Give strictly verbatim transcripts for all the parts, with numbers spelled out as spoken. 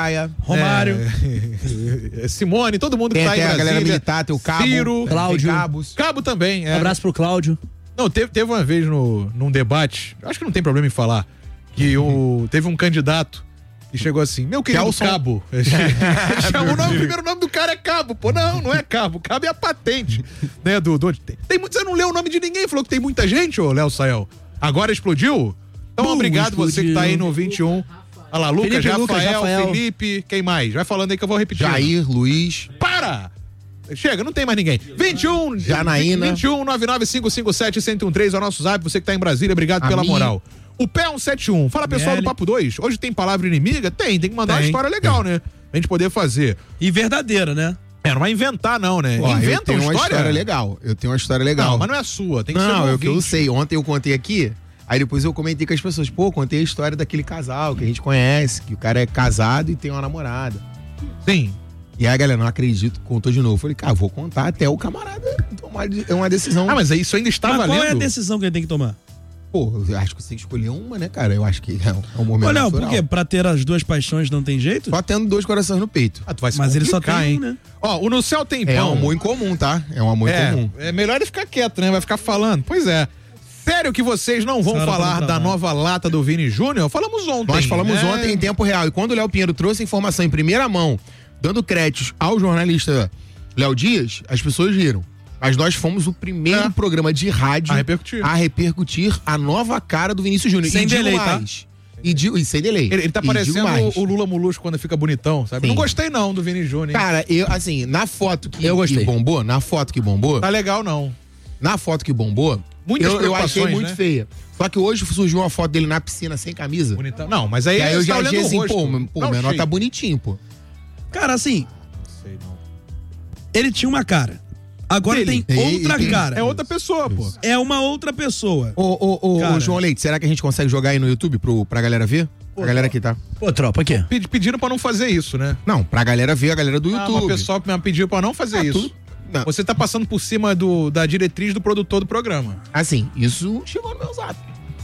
Romário, é, Simone, todo mundo tem que tá aí a Brasília, galera militar, tem o Cabo, Ciro, Cláudio. Cabos. Cabo também. É. Um abraço pro Cláudio. Não, teve, teve uma vez no, num debate, acho que não tem problema em falar, que o, teve um candidato e chegou assim, meu querido Kelson. Cabo. Ele chamou o, nome, o primeiro nome do cara é Cabo. Pô, não, não é Cabo. Cabo é a patente. Né, do, do, tem, tem, você não leu o nome de ninguém, falou que tem muita gente, ô Léo Sael. Agora explodiu? Então, Bum, obrigado explodiu. você que tá aí no vinte e um. Olha lá, Lucas, Felipe, Rafael, Lucas, Rafael, Felipe, quem mais? Vai falando aí que eu vou repetir. Jair, Luiz. Para! Chega, não tem mais ninguém. vinte e um, Janaína. vinte e um, nove nove cinco cinco sete, um zero um três é o nosso zap, você que tá em Brasília, obrigado A pela mim. moral. O Pé um sete um, fala pessoal do Papo dois, hoje tem palavra inimiga? Tem, tem que mandar Tem. uma história legal, né? Pra gente poder fazer. E verdadeira, né? É, não vai inventar não, né? Ó, eu Inventa tenho uma uma história. história legal. Eu tenho uma história legal. Não, mas não é sua, tem que ser Não, do é o que eu ouvinte. sei. Ontem eu contei aqui, aí depois eu comentei com as pessoas. Pô, contei a história daquele casal que a gente conhece, que o cara é casado e tem uma namorada. Sim. E aí a galera, não acredito, contou de novo. Eu falei, cara, vou contar até o camarada tomar de- uma decisão. Ah, mas isso ainda está Mas valendo? qual é a decisão que ele tem que tomar? Pô, eu acho que você tem que escolher uma, né, cara? Eu acho que é um, é um momento Olha, natural. por quê? Pra ter as duas paixões não tem jeito? Só tendo dois corações no peito. Ah, tu vai se Mas ele só complicar, tem hein? um, né? Ó, o No Céu Tem É Pão. um amor incomum, tá? É um amor É, incomum. é melhor ele ficar quieto, né? Vai ficar falando. Pois é. Sério que vocês não vão Essa hora falar tá no da trabalho. nova lata do Vini Júnior? Falamos ontem. Nós falamos É. ontem em tempo real. E quando o Léo Pinheiro trouxe a informação em primeira mão, dando créditos ao jornalista Léo Dias, as pessoas riram. Mas nós fomos o primeiro É. programa de rádio A repercutir. a repercutir a nova cara do Vinícius Júnior. Sem e digo delay, tá? mais. E, digo, e sem delay. Ele, ele tá E digo parecendo mais. o, o Lula Molusco quando fica bonitão, sabe? Sim. Não gostei não do Vini Júnior. hein? Cara, eu, assim, na foto que, Eu gostei. que bombou, na foto que bombou, Tá legal não. na foto que bombou, Muitas eu, eu achei preocupações, muito né? feia. Só que hoje surgiu uma foto dele na piscina sem camisa. Bonitão. Não, mas aí, E aí eu você já tá achei olhando assim, o rosto. pô, pô o Não menor achei. tá bonitinho, pô. Cara, assim, Não sei não. ele tinha uma cara. Agora Dele. tem E- outra e tem- cara. É outra pessoa, pô. É uma outra pessoa. Ô, ô, ô, Cara. ô, João Leite, será que a gente consegue jogar aí no YouTube pro, pra galera ver? Pra galera aqui, tá? Pô, tropa, aqui. Pedi- Pediram pra não fazer isso, né? Não, pra galera ver, a galera do Ah, YouTube. o pessoal me pediu pra não fazer Ah, isso. tudo- Não. Você tá passando por cima do, da diretriz do produtor do programa. Assim, isso chegou no meu zap.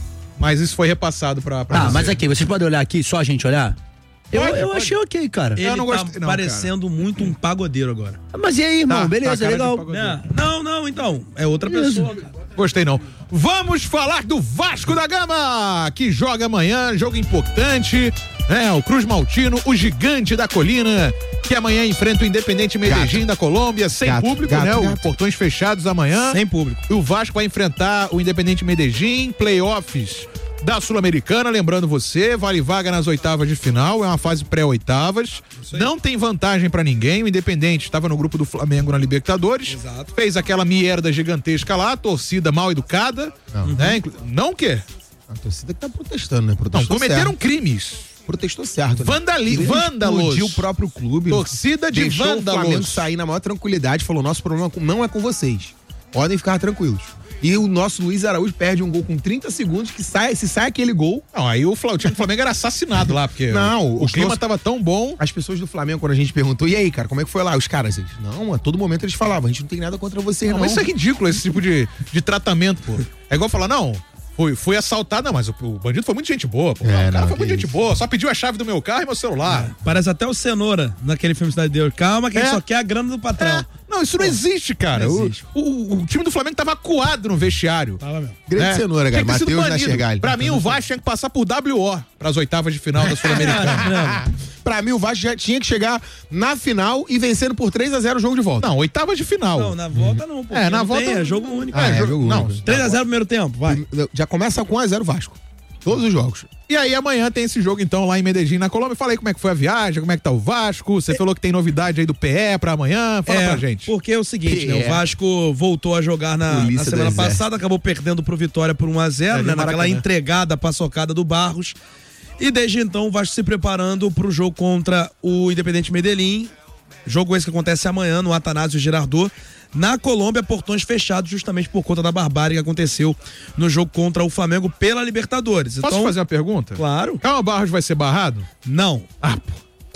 Mas isso foi repassado pra, pra Ah, você. mas aqui, vocês podem olhar aqui, só a gente olhar? Eu, Pode, eu pode. achei ok, cara. Ele não tá gostei- não, parecendo muito um pagodeiro agora. Mas e aí, irmão? Tá, Beleza, tá, cara de legal. pagodeiro. Né? Não, não, então. É outra Beleza. pessoa, cara. Gostei não. Vamos falar do Vasco da Gama, que joga amanhã, jogo importante. É, o Cruz Maltino, o gigante da colina, que amanhã enfrenta o Independente Medellín da Colômbia, sem Gato, público, gato, né? Os gato. portões fechados amanhã. Sem público. E o Vasco vai enfrentar o Independente Medellín, playoffs da Sul-Americana, lembrando você, vale vaga nas oitavas de final, é uma fase pré-oitavas, não tem vantagem pra ninguém, o Independente estava no grupo do Flamengo na Libertadores, Exato. fez aquela merda gigantesca lá, torcida mal educada, né? Inclu- Não o quê? A torcida que tá protestando, né? Não, Protestou cometeram certo. crimes. Protestou certo. Né? Vandali- Ele vândalos. explodiu o próprio clube. Torcida de deixou vândalos. o Flamengo sair na maior tranquilidade, falou, nosso problema não é com vocês. Podem ficar tranquilos. E o nosso Luiz Araújo perde um gol com trinta segundos, que sai, se sai aquele gol, Não, aí o, Fla- o time do Flamengo era assassinado lá, porque Não, o, o os clima nossos- tava tão bom. as pessoas do Flamengo, quando a gente perguntou, e aí, cara, como é que foi lá? Os caras, eles, não, a todo momento eles falavam, a gente não tem nada contra vocês, não. Não, mas isso é ridículo, esse tipo de, de tratamento, pô. É igual falar, não, foi, foi assaltado, não, mas o, o bandido foi muito gente boa, pô. É, o cara não, foi que muito gente isso. boa, só pediu a chave do meu carro e meu celular. Parece até o Cenoura naquele filme Cidade de Deus. Calma, que É. ele só quer a grana do patrão. É. Não, isso não existe, cara. não O- existe. O, o- o time do Flamengo tava acuado no vestiário. Tava mesmo. Grande É. cenoura, cara, Tinha que ter sido Matheus banido. Nastergalli. Pra mim, o Vasco tinha que passar por W O pras oitavas de final da Sul-Americana. Pra mim, o Vasco já tinha que chegar na final e vencendo por três a zero o jogo de volta. Não, oitavas de final. Não, na volta não. Pô, É, na não volta- Tem, é jogo único. Ah, é, jogo- jogo não, único. três a zero primeiro tempo, vai. Já começa com um a zero Vasco. Todos os jogos. E aí amanhã tem esse jogo então lá em Medellín, na Colômbia. Fala aí como é que foi a viagem, como é que tá o Vasco. Você falou que tem novidade aí do P E pra amanhã. Fala É, pra gente. porque é o seguinte, né? É. O Vasco voltou a jogar na, na Polícia do semana Exército. passada, acabou perdendo pro Vitória por um a zero, É, né? no Naquela Maracanã. entregada, paçocada do Barros. E desde então o Vasco se preparando pro jogo contra o Independente Medellín. Jogo esse que acontece amanhã no Atanásio Girardot. Na Colômbia, portões fechados justamente por conta da barbárie que aconteceu no jogo contra o Flamengo pela Libertadores. Posso então, fazer uma pergunta? Claro. Calma Barros vai ser barrado? Não. Ah, pô.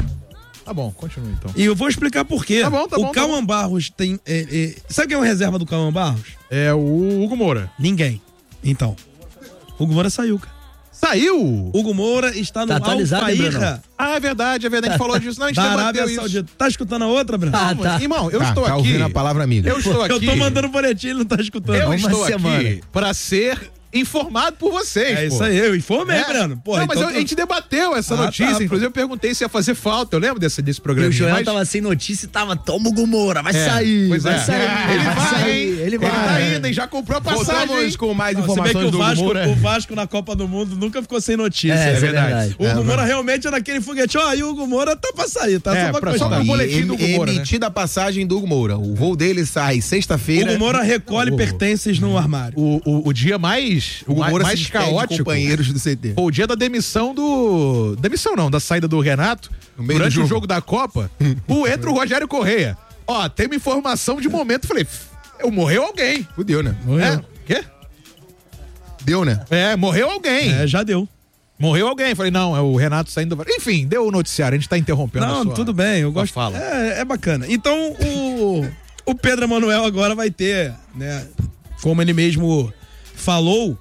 Tá bom, continua então. E eu vou explicar por quê. Tá bom, tá o bom, tá Cauã Barros tem... é, é, sabe quem é o reserva do Cauã Barros? É o Hugo Moura. Ninguém. Então, o Hugo Moura saiu, cara. Saiu! Hugo Moura está no Tá atualizado, hein, Bruno? Al-Fairah, Ah, é verdade, é verdade. A gente falou disso. Não, a gente da debateu Arábia isso. Saudita. Tá escutando a outra, Bruno? Ah, tá. Irmão, eu Tá, estou tá aqui. ouvindo a palavra amiga. Eu estou aqui. Eu tô mandando boletim, ele não tá escutando. Eu Uma estou semana. aqui para ser informado por vocês. É pô. isso aí, eu informei, É. Breno. Porra, não, mas então eu- tu- a gente debateu essa Ah, notícia. tá, Inclusive, eu perguntei se ia fazer falta. Eu lembro desse, desse E programa. o Joel mas... tava sem notícia e tava, toma o Hugo Moura, vai É, sair, pois vai é. sair. Ele vai vai, sair, hein? ele vai. tá indo, hein? Já comprou a passagem. Voltamos hein? com mais Não, se bem que informações o do Hugo Vasco, Moura. o Vasco na Copa do Mundo nunca ficou sem notícia. É, É, é verdade. verdade. O Hugo É, Moura realmente é naquele foguete. Ó, e o Hugo Moura tá pra sair, tá? É, só pra pra- constar. só pra E boletim do em- Hugo Moura, né? emitida a passagem do Hugo Moura. O voo dele sai sexta-feira. Hugo Moura recolhe O- pertences no armário. O, o, o dia mais, Hugo mais, Moura mais se despede de caótico companheiros do C T. foi o dia da demissão do... Demissão não, da saída do Renato. No meio durante do o jogo. jogo da Copa. o, entra o Rogério Correia. Ó, tem uma informação de momento. Falei, eu morreu alguém. Fudeu, né? É? Quê? Deu, né? É, morreu alguém. É, já deu. Morreu alguém. Falei, não, é o Renato saindo do... Enfim, deu o noticiário. A gente tá interrompendo a Não, sua- tudo bem, eu sua gosto. fala. É, é bacana. Então, o, o Pedro Emanuel agora vai ter, né, como ele mesmo falou,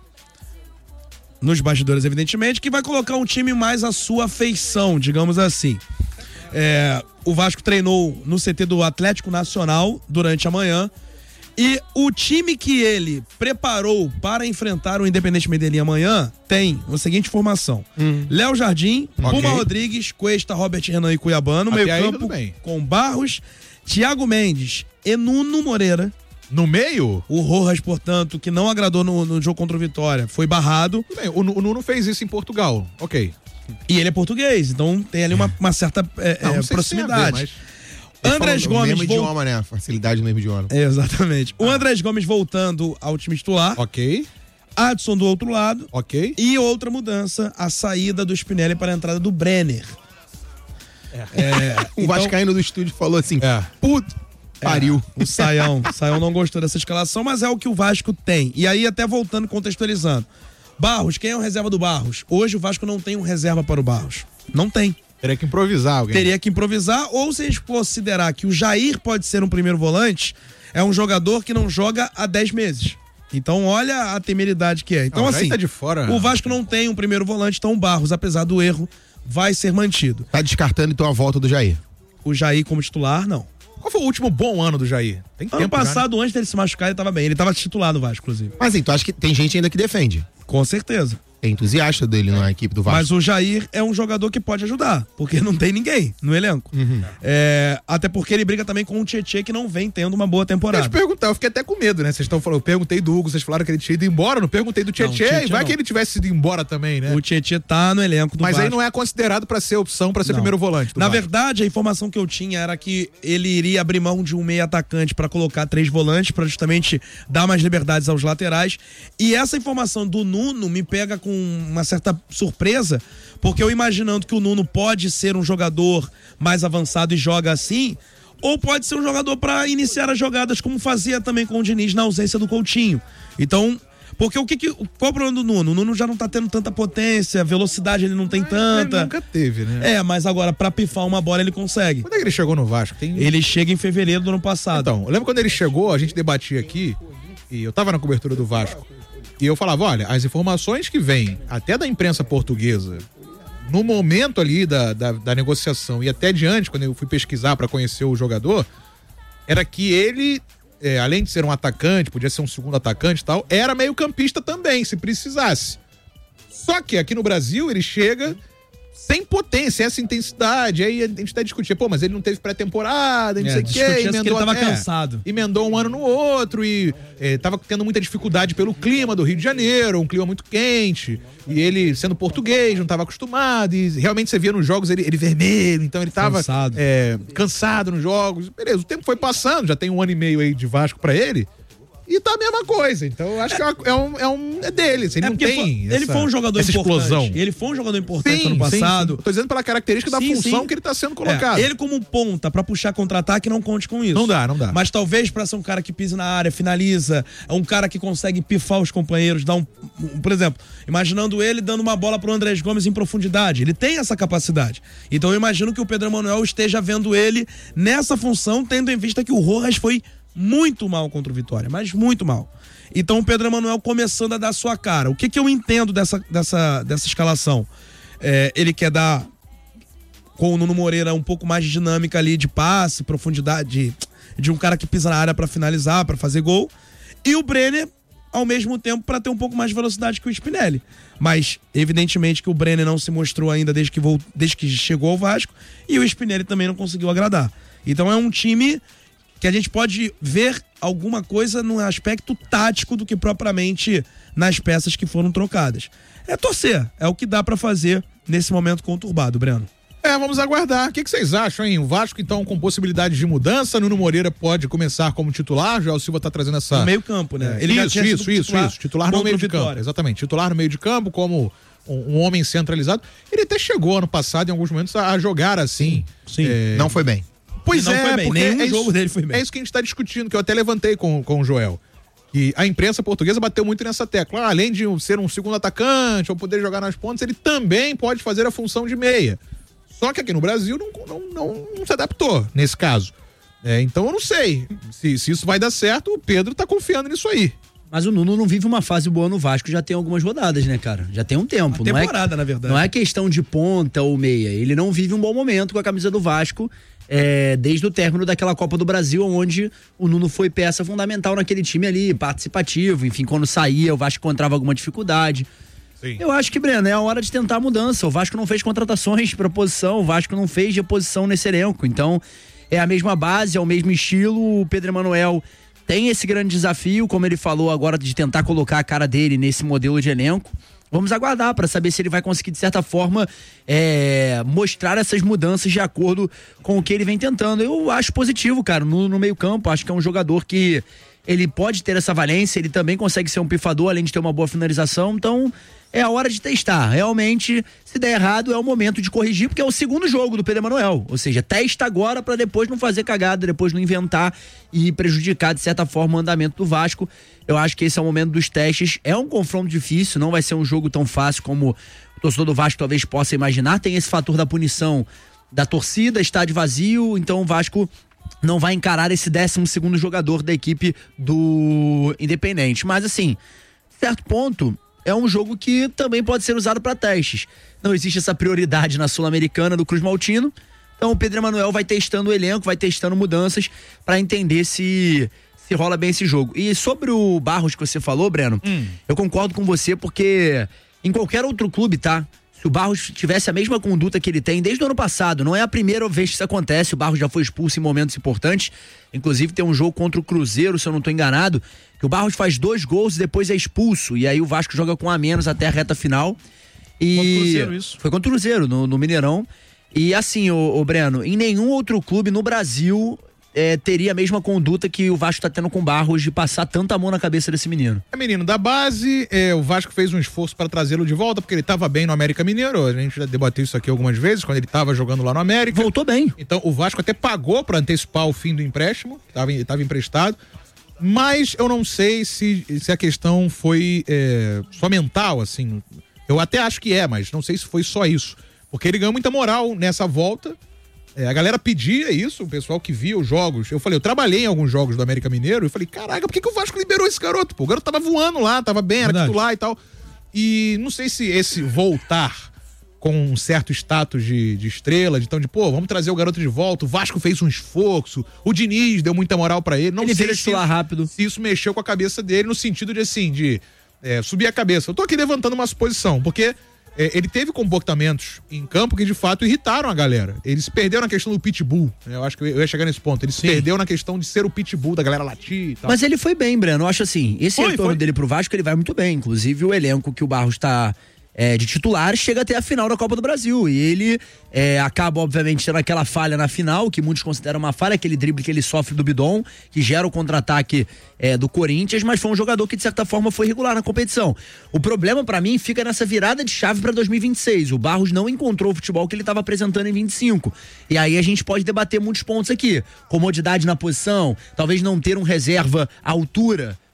nos bastidores, evidentemente, que vai colocar um time mais à sua feição, digamos assim. É, o Vasco treinou no C T do Atlético Nacional durante a manhã. E o time que ele preparou para enfrentar o Independente Medellín amanhã tem a seguinte formação: Léo Jardim, Puma Ok. Rodrigues, Cuesta, Robert Renan e Cuiabá. No Até aí, meio-campo tudo bem. com Barros, Thiago Mendes e Nuno Moreira. No meio? O Rojas, portanto, que não agradou no, no jogo contra o Vitória, foi barrado. Tudo bem, o, Nu- o Nuno fez isso em Portugal. Ok. E ele é português, então tem ali uma, uma certa é, Não, é, não sei se tem a ver, proximidade. mas- Andrés O Gomes mesmo vol- idioma, né? Facilidade no mesmo idioma. É, exatamente. O Andrés Gomes voltando ao time titular. Ok, Adson do outro lado. ok. E outra mudança, a saída do Spinelli para a entrada do Brenner. É, O então, Vascaíno do estúdio falou assim: É. puto, pariu. o Saião, o Saião não gostou dessa escalação, mas é o que o Vasco tem. E aí, até voltando, contextualizando. Barros, quem é o reserva do Barros? Hoje o Vasco não tem um reserva para o Barros. Não tem. Teria que improvisar alguém. Teria que improvisar, ou se a gente considerar que o Jair pode ser um primeiro volante, é um jogador que não joga há dez meses. Então, olha a temeridade que é. Então, Não, o Jair assim, tá de fora. o Vasco não tem um primeiro volante, então o Barros, apesar do erro, vai ser mantido. Tá descartando então a volta do Jair. O Jair como titular, não. Qual foi o último bom ano do Jair? Tem Ano tempo já, né? passado, antes dele se machucar, ele tava bem. Ele tava titular do Vasco, inclusive. Mas então, acho que tem gente ainda que defende. Com certeza. É entusiasta dele na equipe do Vasco. Mas o Jair é um jogador que pode ajudar, porque não tem ninguém no elenco. Uhum. É, até porque ele briga também com o Tietê, que não vem tendo uma boa Deixa eu temporada. te perguntar, eu fiquei até com medo, né? Vocês estão falando, eu perguntei do Hugo, vocês falaram que ele tinha ido embora, não perguntei do Tietê, Tietê vai não. que ele tivesse ido embora também, né? O Tietê tá no elenco do Mas Vasco. aí não é considerado pra ser opção pra ser Não. primeiro volante do Na Vasco. verdade, a informação que eu tinha era que ele iria abrir mão de um meio atacante para colocar três volantes, para justamente dar mais liberdades aos laterais. E essa informação do Nuno me pega com uma certa surpresa, porque eu imaginando que o Nuno pode ser um jogador mais avançado e joga assim, ou pode ser um jogador para iniciar as jogadas, como fazia também com o Diniz na ausência do Coutinho. Então, porque o que, que qual é o problema do Nuno? O Nuno já não tá tendo tanta potência, velocidade ele não tem Ele tanta. nunca teve, né? É, mas agora pra pifar uma bola ele consegue. Quando é que ele chegou no Vasco? Tem... Ele chega em fevereiro do ano passado. Então, eu lembro quando ele chegou, a gente debatia aqui, e eu tava na cobertura do Vasco, e eu falava, olha, as informações que vêm até da imprensa portuguesa, no momento ali da, da, da negociação e até diante, quando eu fui pesquisar para conhecer o jogador, era que ele, é, além de ser um atacante, podia ser um segundo atacante e tal, era meio campista também, se precisasse. Só que aqui no Brasil ele chega sem potência, essa intensidade. Aí a gente até discutia, pô, mas ele não teve pré-temporada, não É, sei o quê. discutia-se que ele emendou tava até- cansado. Emendou um ano no outro e é, tava tendo muita dificuldade pelo clima do Rio de Janeiro, um clima muito quente. E ele, sendo português, não tava acostumado. E realmente você via nos jogos ele, ele vermelho, então ele tava Cansado. é, cansado nos jogos. Beleza, o tempo foi passando, já tem um ano e meio aí de Vasco pra ele. E tá a mesma coisa. Então eu acho que é, uma- é um, é um. É dele. Ele É não porque tem. foi- ele essa- foi um jogador essa importante. explosão. Ele foi um jogador importante Sim, ano sim, passado. sim. Tô dizendo pela característica da Sim, função sim. que ele tá sendo colocado. É, ele como ponta pra puxar contra-ataque não conte com isso. Não dá, não dá. Mas talvez pra ser um cara que pisa na área, finaliza, é um cara que consegue pifar os companheiros, dar um, um- por exemplo, imaginando ele dando uma bola pro Andrés Gomes em profundidade, ele tem essa capacidade. Então eu imagino que o Pedro Emanuel esteja vendo ele nessa função, tendo em vista que o Rojas foi muito mal contra o Vitória, mas muito mal. Então o Pedro Emanuel começando a dar sua cara. O que que eu entendo dessa, dessa, dessa escalação? É, ele quer dar com o Nuno Moreira um pouco mais de dinâmica ali, de passe, profundidade, de, de um cara que pisa na área pra finalizar, pra fazer gol. E o Brenner, ao mesmo tempo, pra ter um pouco mais de velocidade que o Spinelli. Mas, evidentemente, que o Brenner não se mostrou ainda desde que, volt... desde que chegou ao Vasco, e o Spinelli também não conseguiu agradar. Então é um time que a gente pode ver alguma coisa no aspecto tático do que propriamente nas peças que foram trocadas. É torcer, é o que dá pra fazer nesse momento conturbado, Breno. É, vamos aguardar. O que, que vocês acham, hein? O Vasco, então, com possibilidade de mudança. Nuno Moreira pode começar como titular. Já o Silva tá trazendo essa... No meio campo, né? É, Ele isso, já tinha isso, sido isso, titular isso. Titular no meio de campo. Exatamente. Titular no meio de campo, como um, um homem centralizado. Ele até chegou ano passado, em alguns momentos, a jogar assim. Sim. É... Não foi bem. Pois não é, foi bem. porque Nenhum é jogo isso, dele foi bem. É isso que a gente tá discutindo, que eu até levantei com, com o Joel. E a imprensa portuguesa bateu muito nessa tecla. Ah, além de ser um segundo atacante ou poder jogar nas pontas, ele também pode fazer a função de meia. Só que aqui no Brasil não, não, não, não se adaptou nesse caso. É, então eu não sei se, se isso vai dar certo. O Pedro tá confiando nisso aí. Mas o Nuno não vive uma fase boa no Vasco, já tem algumas rodadas, né, cara? Já tem um tempo. Uma temporada, não é, na verdade. Não é questão de ponta ou meia. Ele não vive um bom momento com a camisa do Vasco é, desde o término daquela Copa do Brasil, onde o Nuno foi peça fundamental naquele time ali, participativo. Enfim, quando saía, o Vasco encontrava alguma dificuldade. Sim. Eu acho que, Breno, é a hora de tentar a mudança. O Vasco não fez contratações para posição, o Vasco não fez reposição nesse elenco. Então, é a mesma base, é o mesmo estilo. O Pedro Emanuel tem esse grande desafio, como ele falou agora, de tentar colocar a cara dele nesse modelo de elenco. Vamos aguardar para saber se ele vai conseguir, de certa forma, é, mostrar essas mudanças de acordo com o que ele vem tentando. Eu acho positivo, cara, no, no meio-campo. Acho que é um jogador que ele pode ter essa valência, ele também consegue ser um pifador, além de ter uma boa finalização. Então, é a hora de testar. Realmente, se der errado, é o momento de corrigir, porque é o segundo jogo do Pedro Emanuel. Ou seja, testa agora para depois não fazer cagada, depois não inventar e prejudicar, de certa forma, o andamento do Vasco. Eu acho que esse é o momento dos testes. É um confronto difícil, não vai ser um jogo tão fácil como o torcedor do Vasco talvez possa imaginar. Tem esse fator da punição da torcida, estádio vazio, então o Vasco não vai encarar esse décimo segundo jogador da equipe do Independente. Mas assim, certo ponto, é um jogo que também pode ser usado para testes. Não existe essa prioridade na Sul-Americana do Cruz Maltino. Então o Pedro Emanuel vai testando o elenco, vai testando mudanças para entender se, se rola bem esse jogo. E sobre o Barros que você falou, Breno, hum. eu concordo com você, porque em qualquer outro clube, tá? Se o Barros tivesse a mesma conduta que ele tem desde o ano passado, não é a primeira vez que isso acontece, o Barros já foi expulso em momentos importantes, inclusive tem um jogo contra o Cruzeiro, se eu não estou enganado, que o Barros faz dois gols e depois é expulso, e aí o Vasco joga com um a menos até a reta final. E contra o Cruzeiro, isso. Foi contra o Cruzeiro, no, no Mineirão. E assim, ô, ô Breno, em nenhum outro clube no Brasil é, teria a mesma conduta que o Vasco tá tendo com o Barros, de passar tanta mão na cabeça desse menino. É menino da base, é, o Vasco fez um esforço para trazê-lo de volta, porque ele tava bem no América Mineiro, a gente já debateu isso aqui algumas vezes, quando ele tava jogando lá no América. Voltou bem. Então o Vasco até pagou para antecipar o fim do empréstimo, tava, tava emprestado, mas eu não sei se, se a questão foi é, só mental, assim, eu até acho que é, mas não sei se foi só isso, porque ele ganhou muita moral nessa volta. É, a galera pedia isso, o pessoal que via os jogos. Eu falei, eu trabalhei em alguns jogos do América Mineiro e falei, caraca, por que, que o Vasco liberou esse garoto? Pô, o garoto tava voando lá, tava bem, era Verdade. titular e tal. E não sei se esse voltar com um certo status de, de estrela, de então de, pô, vamos trazer o garoto de volta, o Vasco fez um esforço, o Diniz deu muita moral pra ele. Não ele sei se, rápido. se isso mexeu com a cabeça dele no sentido de, assim, de é, subir a cabeça. Eu tô aqui levantando uma suposição, porque É, ele teve comportamentos em campo que de fato irritaram a galera. Ele se perdeu na questão do pitbull, né? Eu acho que eu ia chegar nesse ponto. Ele se Sim. perdeu na questão de ser o pitbull, da galera latir e tal. Mas ele foi bem, Breno. Eu acho assim, esse foi, retorno foi. dele pro Vasco, ele vai muito bem. Inclusive o elenco que o Barros tá é, de titular chega até a final da Copa do Brasil. E ele é, acaba, obviamente, tendo aquela falha na final, que muitos consideram uma falha, aquele drible que ele sofre do Bidon, que gera o contra-ataque é, do Corinthians, mas foi um jogador que, de certa forma, foi regular na competição. O problema, pra mim, fica nessa virada de chave pra dois mil e vinte e seis. O Barros não encontrou o futebol que ele estava apresentando em vinte e cinco. E aí a gente pode debater muitos pontos aqui. Comodidade na posição, talvez não ter um reserva à altura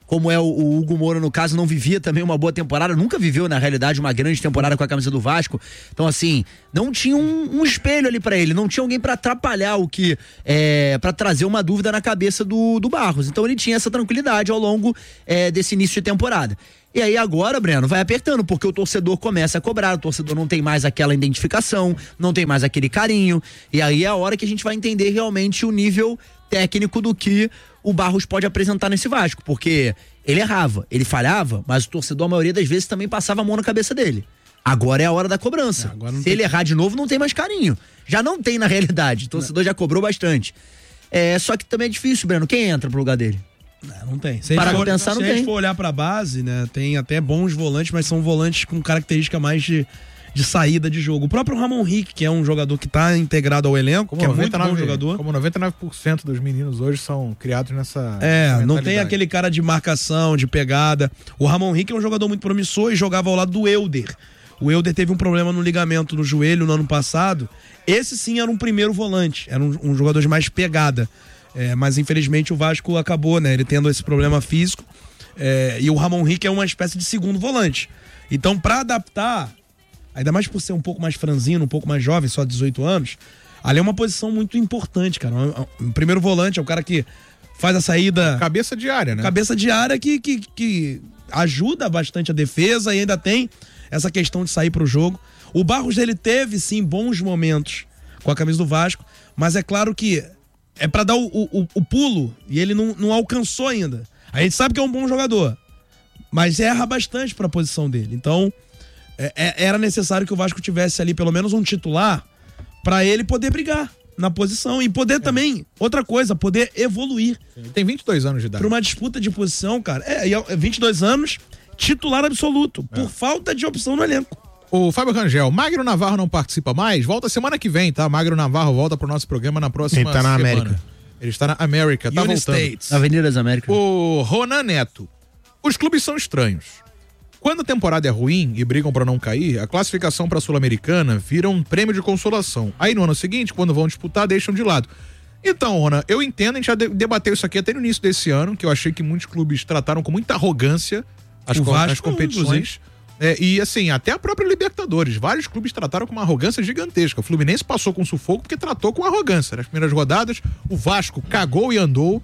como é o, o Hugo Moura, no caso, não vivia também uma boa temporada, nunca viveu, na realidade, uma grande temporada com a camisa do Vasco. Então, assim, não tinha um, um espelho ali pra ele, não tinha alguém pra atrapalhar o que, é, pra trazer uma dúvida na cabeça do, do Barros. Então, ele tinha essa tranquilidade ao longo é, desse início de temporada. E aí agora, Breno, vai apertando, porque o torcedor começa a cobrar, o torcedor não tem mais aquela identificação, não tem mais aquele carinho, e aí é a hora que a gente vai entender realmente o nível técnico do que o Barros pode apresentar nesse Vasco, porque ele errava, ele falhava, mas o torcedor, a maioria das vezes, também passava a mão na cabeça dele. Agora é a hora da cobrança. É, Se tem... ele errar de novo, não tem mais carinho. Já não tem na realidade, o torcedor não. já cobrou bastante. É, só que também é difícil, Breno, quem entra pro lugar dele? Não, não tem. Se Para a gente, for, pensar, se não a gente tem. for olhar pra base, né, tem até bons volantes, mas são volantes com característica mais de, de saída de jogo. O próprio Ramon Henrique, que é um jogador que tá integrado ao elenco, como que é noventa e nove, muito bom jogador. Como noventa e nove por cento dos meninos hoje são criados nessa É, nessa não tem aquele cara de marcação, de pegada. O Ramon Henrique é um jogador muito promissor e jogava ao lado do Elder. O Elder teve um problema no ligamento no joelho no ano passado. Esse sim era um primeiro volante, era um, um jogador de mais pegada. É, mas infelizmente o Vasco acabou, né? Ele tendo esse problema físico. É, e o Ramon Henrique é uma espécie de segundo volante. Então, pra adaptar, ainda mais por ser um pouco mais franzino, um pouco mais jovem, só dezoito anos, ali é uma posição muito importante, cara. O primeiro volante é o cara que faz a saída. Cabeça de área, né? Cabeça de área que, que, que ajuda bastante a defesa e ainda tem essa questão de sair pro jogo. O Barros, ele teve, sim, bons momentos com a camisa do Vasco, mas é claro que é pra dar o, o, o pulo e ele não, não alcançou ainda. A gente sabe que é um bom jogador, mas erra bastante pra posição dele. Então, é, é, era necessário que o Vasco tivesse ali pelo menos um titular pra ele poder brigar na posição e poder é. também, outra coisa, poder evoluir. Ele tem vinte e dois anos de idade. Pra uma disputa de posição, cara, é, é vinte e dois anos, titular absoluto, é. por falta de opção no elenco. O Fábio Rangel, Magno Navarro não participa mais? Volta semana que vem, tá? Magno Navarro volta pro nosso programa na próxima semana. Ele tá na semana. América. Ele está na América, tá Uni voltando. States. Avenida das Américas. O Ronan Neto. Os clubes são estranhos. Quando a temporada é ruim e brigam pra não cair, a classificação pra Sul-Americana vira um prêmio de consolação. Aí no ano seguinte, quando vão disputar, deixam de lado. Então, Ronan, eu entendo, a gente já debateu isso aqui até no início desse ano, que eu achei que muitos clubes trataram com muita arrogância as, co as competições. É, e assim, até a própria Libertadores, vários clubes trataram com uma arrogância gigantesca. O Fluminense passou com sufoco porque tratou com arrogância. Nas primeiras rodadas, o Vasco cagou e andou.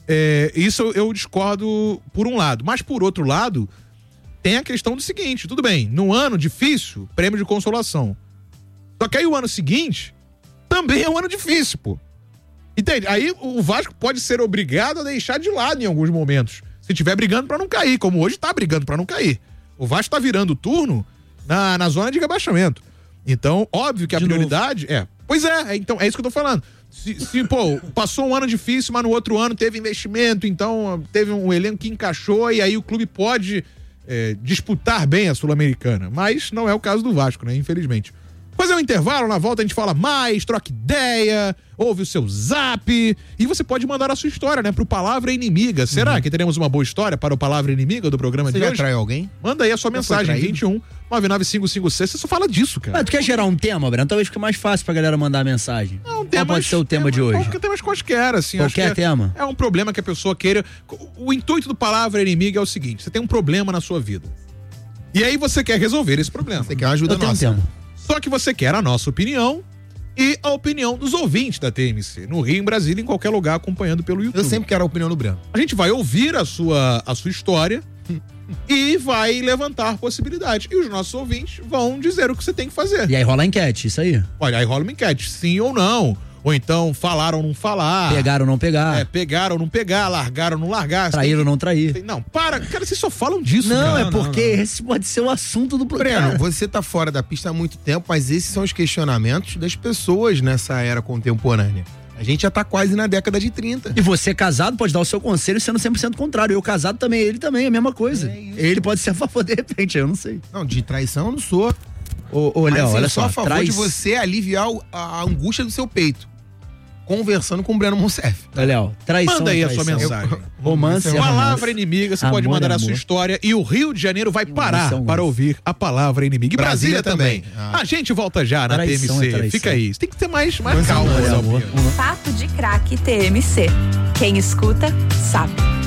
É, isso eu, eu discordo por um lado. Mas por outro lado, tem a questão do seguinte, tudo bem, num ano difícil, prêmio de consolação. Só que aí o ano seguinte também é um ano difícil, pô. Entende? Aí o Vasco pode ser obrigado a deixar de lado em alguns momentos. Se tiver brigando pra não cair, como hoje tá brigando pra não cair. O Vasco tá virando o turno na, na zona de rebaixamento. Então, óbvio que a de prioridade novo. é... Pois é, então é isso que eu tô falando. Se, se, pô, passou um ano difícil, mas no outro ano teve investimento, então teve um elenco que encaixou e aí o clube pode é, disputar bem a Sul-Americana. Mas não é o caso do Vasco, né? Infelizmente. Fazer um intervalo, na volta a gente fala mais, troca ideia, ouve o seu zap e você pode mandar a sua história, né, pro Palavra Inimiga. Será uhum. que teremos uma boa história para o Palavra Inimiga do programa você de hoje? Você já traiu alguém? Manda aí a sua já mensagem, vinte e um, nove nove cinco cinco seis, você só fala disso, cara. Mas tu quer gerar um tema, Breno? Talvez fique mais fácil pra galera mandar a mensagem. Não, tema, Qual pode ser o tema, tema de hoje? Qualquer tema quaisquer, assim. Qualquer acho que é, tema? É um problema que a pessoa queira... O intuito do Palavra Inimiga é o seguinte, você tem um problema na sua vida. E aí você quer resolver esse problema. Você quer uma ajuda Eu tenho nossa. Um tema. Só que você quer a nossa opinião e a opinião dos ouvintes da T M C, no Rio, em Brasília, em qualquer lugar, acompanhando pelo YouTube. Eu sempre quero a opinião do Breno. A gente vai ouvir a sua, a sua história e vai levantar possibilidades. E os nossos ouvintes vão dizer o que você tem que fazer. E aí rola a enquete, isso aí. Olha, aí rola uma enquete, sim ou não. Ou então, falar ou não falar. Pegar ou não pegar. É, pegar ou não pegar, largar ou não largar. Trair ou não trair. Não, para, cara, vocês só falam disso, Não, cara. é porque não, não. esse pode ser o assunto do programa. Breno, você tá fora da pista há muito tempo, mas esses são os questionamentos das pessoas nessa era contemporânea. A gente já tá quase na década de trinta. E você casado pode dar o seu conselho sendo cem por cento contrário. Eu casado também, ele também, é a mesma coisa. É ele pode ser a favor de repente, eu não sei. Não, de traição eu não sou. Ô, ô Léo, olha só. Eu sou a favor traz... de você aliviar a angústia do seu peito. Conversando com o Breno Monsef. Léo, traição. Manda aí traição. a sua mensagem. Eu, romance é Palavra Inimiga, você amor pode mandar é a sua história e o Rio de Janeiro vai parar é para ouvir a Palavra Inimiga. E Brasília, Brasília também. também. Ah. A gente volta já na traição T M C. É Fica aí. Você tem que ter mais, mais calma. É amor. Papo de Craque T M C. Quem escuta, sabe.